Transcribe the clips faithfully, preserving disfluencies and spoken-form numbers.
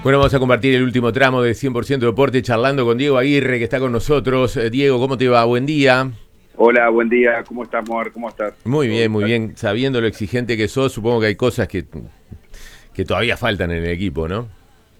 Bueno, vamos a compartir el último tramo de cien por ciento Deporte charlando con Diego Aguirre, que está con nosotros. Eh, Diego, ¿cómo te va? Buen día. Hola, buen día. ¿Cómo estás, Moar? ¿Cómo estás? Muy bien, muy bien. Sabiendo lo exigente que sos, supongo que hay cosas que, que todavía faltan en el equipo, ¿no?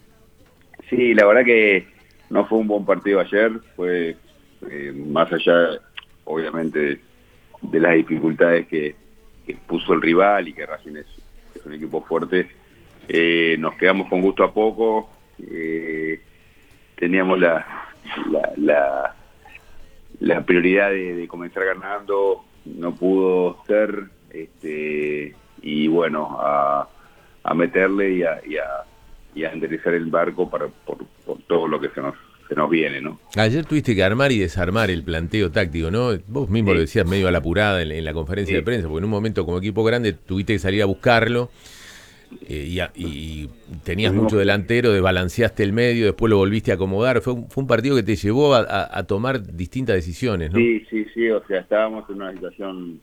Sí, la verdad que no fue un buen partido ayer. Fue eh, más allá, obviamente, de las dificultades que, que puso el rival y que Racing es, es un equipo fuerte. Eh, nos quedamos con gusto a poco. Eh, teníamos la, la, la, la prioridad de, de comenzar ganando. No pudo ser. Este, y bueno, a, a meterle y a, y a, y a enderezar el barco para, por, por todo lo que se nos, se nos viene, ¿no? Ayer tuviste que armar y desarmar el planteo táctico, ¿no? Vos mismo sí. Lo decías medio a la apurada en, en la conferencia sí. de prensa, porque en un momento como equipo grande tuviste que salir a buscarlo. Eh, y, a, y tenías mucho delantero, desbalanceaste el medio, después lo volviste a acomodar. Fue un, fue un partido que te llevó a, a, a tomar distintas decisiones, ¿no? Sí, sí, sí, o sea, estábamos en una situación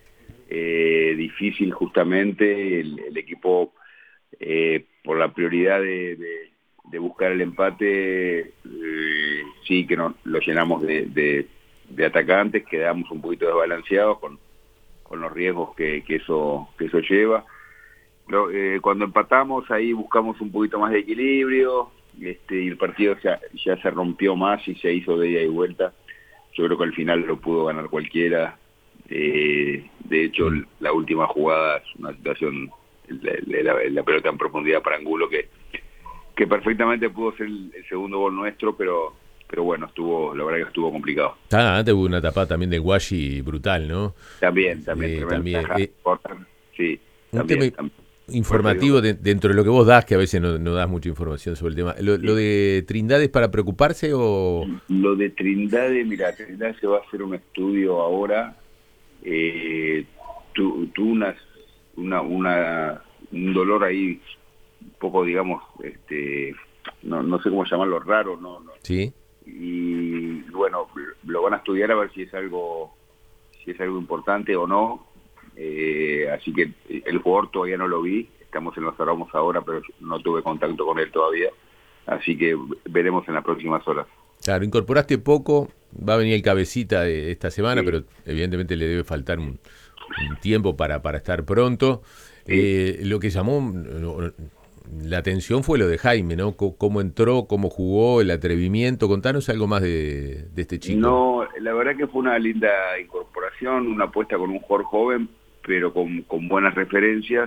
eh, difícil justamente. El, el equipo, eh, por la prioridad de, de, de buscar el empate, eh, sí que nos lo llenamos de, de, de atacantes, quedamos un poquito desbalanceados con, con los riesgos que, que, eso, que eso lleva. Lo, eh, cuando empatamos ahí buscamos un poquito más de equilibrio, este, y el partido ya, ya se rompió más y se hizo de ida y vuelta. Yo creo que al final lo pudo ganar cualquiera. Eh, de hecho, mm. la última jugada es una situación, la, la, la pelota en profundidad para Angulo, que, que perfectamente pudo ser el, el segundo gol nuestro, pero pero bueno, estuvo, la verdad que estuvo complicado. Ah, antes hubo una tapada también de Guashi brutal, ¿no? También, también. Eh, también eh, sí, un también, tema también. informativo de, dentro de lo que vos das, que a veces no, no das mucha información sobre el tema. ¿Lo, sí. lo de Trindade es para preocuparse o...? Lo de Trindade, mira, Trindade se va a hacer un estudio ahora. Eh, tuvo tu una, una, una, un dolor ahí, un poco, digamos, este, no, no sé cómo llamarlo, raro, ¿no? no. Sí. Y bueno, lo van a estudiar a ver si es algo, si es algo importante o no. Eh, así que el jugador todavía no lo vi, estamos en los aromos ahora, pero no tuve contacto con él todavía, así que veremos en las próximas horas. Claro, incorporaste poco, va a venir el cabecita de esta semana, sí. pero evidentemente le debe faltar un, un tiempo para, para estar pronto. Sí. Eh, lo que llamó la atención fue lo de Jaime, ¿no? C- cómo entró, cómo jugó, el atrevimiento. Contanos algo más de, de este chico. No, la verdad que fue una linda incorporación, una apuesta con un jugador joven, pero con, con buenas referencias.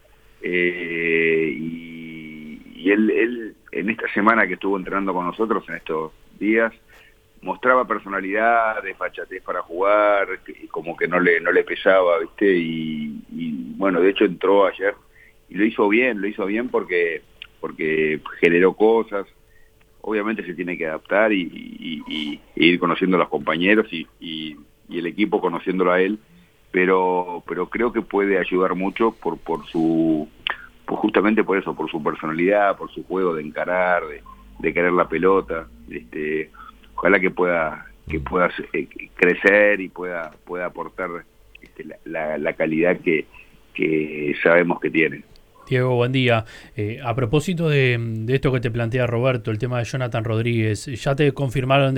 Eh, y y él, él, en esta semana que estuvo entrenando con nosotros, en estos días, mostraba personalidad, desfachatez para jugar, y como que no le no le pesaba, ¿viste? Y, y bueno, de hecho entró ayer y lo hizo bien, lo hizo bien porque porque generó cosas. Obviamente se tiene que adaptar y, y, y, y ir conociendo a los compañeros y, y, y el equipo conociéndolo a él, pero pero creo que puede ayudar mucho por por su por justamente por eso, por su personalidad, por su juego de encarar, de, de querer la pelota. Este, ojalá que pueda que pueda eh, crecer y pueda pueda aportar este, la, la, la calidad que, que sabemos que tiene. Diego, buen día. Eh, a propósito de, de esto que te plantea Roberto, el tema de Jonathan Rodríguez, ¿ya te confirmaron de